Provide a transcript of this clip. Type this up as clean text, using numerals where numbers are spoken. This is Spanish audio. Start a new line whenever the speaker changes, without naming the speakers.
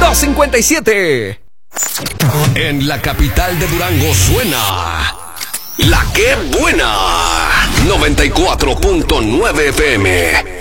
257. En la capital de Durango suena La Que Buena, 94.9 FM.